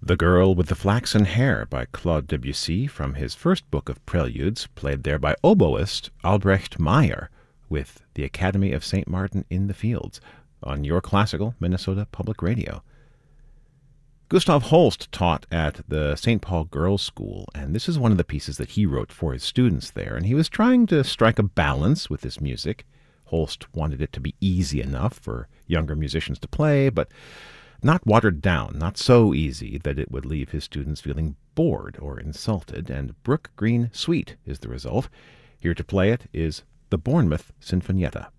The Girl with the Flaxen Hair by Claude Debussy from his first book of preludes, played there by oboist Albrecht Meyer with the Academy of St. Martin in the Fields on your classical Minnesota Public Radio. Gustav Holst taught at the St. Paul Girls' School, and this is one of the pieces that he wrote for his students there, and he was trying to strike a balance with this music. Holst wanted it to be easy enough for younger musicians to play, but not watered down, not so easy that it would leave his students feeling bored or insulted, and Brook Green Suite is the result. Here to play it is the Bournemouth Sinfonietta.